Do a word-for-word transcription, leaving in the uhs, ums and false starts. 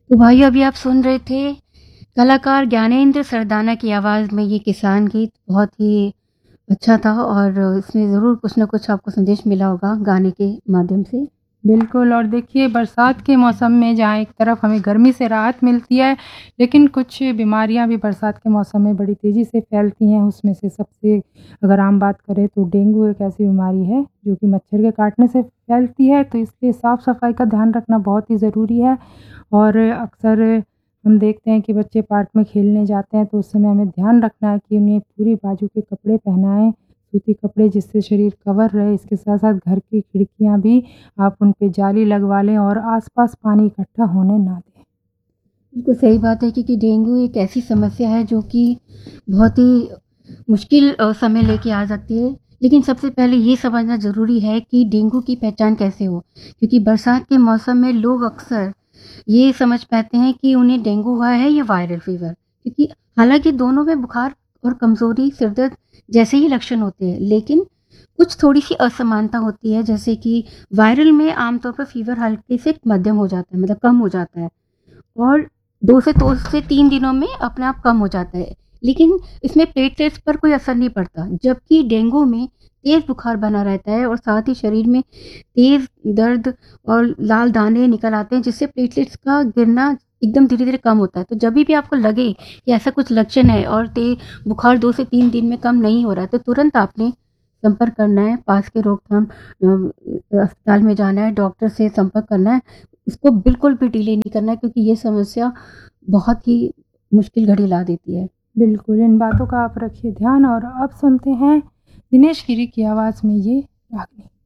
तो भाई अभी आप सुन रहे थे कलाकार ज्ञानेंद्र सरदाना की आवाज़ में ये किसान गीत बहुत ही अच्छा था और इसमें ज़रूर कुछ न कुछ आपको संदेश मिला होगा गाने के माध्यम से। बिल्कुल। और देखिए बरसात के मौसम में जहाँ एक तरफ हमें गर्मी से राहत मिलती है, लेकिन कुछ बीमारियाँ भी बरसात के मौसम में बड़ी तेज़ी से फैलती हैं। उसमें से सबसे अगर आम बात करें तो डेंगू एक ऐसी बीमारी है जो कि मच्छर के काटने से फैलती है, तो इसलिए साफ-सफाई का ध्यान रखना बहुत ही ज़रूरी है। और अक्सर हम देखते हैं कि बच्चे पार्क में खेलने जाते हैं, तो उस समय हमें ध्यान रखना है कि उन्हें पूरी बाजू के कपड़े पहनाएँ, सूती कपड़े जिससे शरीर कवर रहे। इसके साथ-साथ घर की खिड़कियाँ भी आप उन पे जाली लगवा लें और आस-पास पानी इकट्ठा होने ना दें। बिल्कुल सही बात है क्योंकि डेंगू एक ऐसी समस्या है जो कि बहुत ही मुश्किल अ, समय लेके आ सकती है। लेकिन सबसे पहले ये समझना ज़रूरी है कि डेंगू की पहचान कैसे हो? क्योंकि बरसात के मौसम में लोग अक्सर ये समझ पाते हैं कि उन्हें डेंगू हुआ है या वायरल फीवर, क्योंकि हालाँकि दोनों में बुखार और कमज़ोरी, सिर दर्द जैसे ही लक्षण होते हैं, लेकिन कुछ थोड़ी-सी असमानता होती है, जैसे कि वायरल में आमतौर पर फीवर हल्के से मध्यम हो जाता है, मतलब कम हो जाता है और दो से दो से तीन दिनों में अपने आप कम हो जाता है। लेकिन इसमें प्लेटलेट्स पर कोई असर नहीं पड़ता, जबकि डेंगू में तेज़ बुखार बना रहता है और साथ ही शरीर में तेज़ दर्द और लाल दाने निकल आते हैं, जिससे प्लेटलेट्स का गिरना एकदम धीरे-धीरे कम होता है। तो जभी भी आपको लगे कि ऐसा कुछ लक्षण है और ते बुखार दो से तीन दिन में कम नहीं हो रहा है, तो तुरंत आपने संपर्क करना है, पास के रोकथाम अ, अस्पताल में जाना है, डॉक्टर से संपर्क करना है। इसको बिल्कुल भी डिले नहीं करना है क्योंकि ये समस्या बहुत ही मुश्किल घड़ी ला देती है। बिल्कुल, इन बातों का आप रखिए ध्यान। और अब सुनते हैं दिनेश गिरी की आवाज़ में ये रागनी।